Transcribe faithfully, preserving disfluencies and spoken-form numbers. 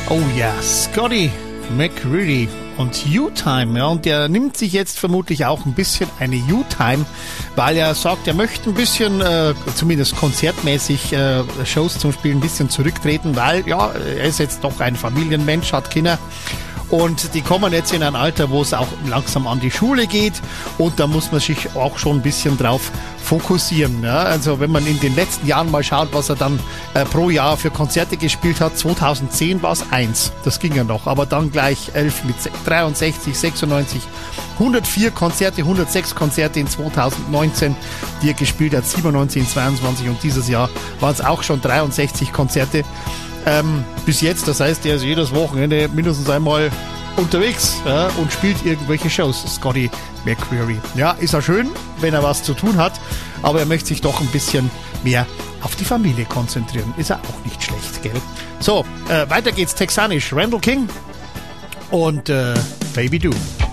Oh ja, Scotty McCreery und U-Time. Ja, und der nimmt sich jetzt vermutlich auch ein bisschen eine U-Time, weil er sagt, er möchte ein bisschen, äh, zumindest konzertmäßig, äh, Shows zum Spielen ein bisschen zurücktreten, weil ja, er ist jetzt doch ein Familienmensch, hat Kinder. Und die kommen jetzt in ein Alter, wo es auch langsam an die Schule geht. Und da muss man sich auch schon ein bisschen drauf fokussieren. Ja? Also wenn man in den letzten Jahren mal schaut, was er dann äh, pro Jahr für Konzerte gespielt hat. zweitausendzehn war es eins. Das ging ja noch. Aber dann gleich elf mit dreiundsechzig, sechsundneunzig, hundertvier Konzerte, hundertsechs Konzerte in zweitausendneunzehn, die er gespielt hat. siebenundneunzig, zweiundzwanzig und dieses Jahr waren es auch schon dreiundsechzig Konzerte. Ähm, bis jetzt, das heißt, er ist jedes Wochenende mindestens einmal unterwegs, ja, und spielt irgendwelche Shows, Scotty McCreery. Ja, ist er schön, wenn er was zu tun hat, aber er möchte sich doch ein bisschen mehr auf die Familie konzentrieren. Ist er auch nicht schlecht, gell? So, äh, weiter geht's texanisch. Randall King und äh, Baby Do.